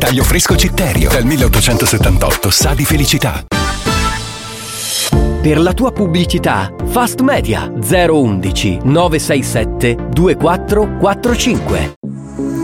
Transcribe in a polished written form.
Taglio fresco Citterio, dal 1878, sa di felicità. Per la tua pubblicità, Fast Media 011 967 2445.